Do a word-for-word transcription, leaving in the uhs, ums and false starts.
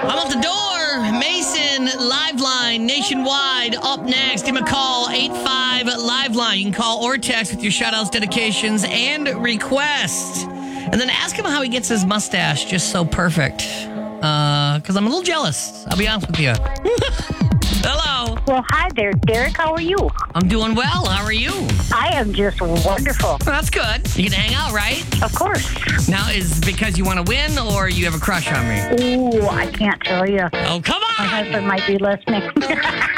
I'm out the door. Mason, Liveline, nationwide, up next. Give him a call, eight five Liveline. You can call or text with your shout-outs, dedications, and requests. And then ask him how he gets his mustache just so perfect. Because uh, I'm a little jealous. I'll be honest with you. Hello. Well, hi there, Derek. How are you? I'm doing well. How are you? I am just wonderful. Well, that's good. You can hang out, right? Of course. Now, is it because you want to win or you have a crush on me? Ooh, I can't tell you. Oh, come on. My husband might be listening.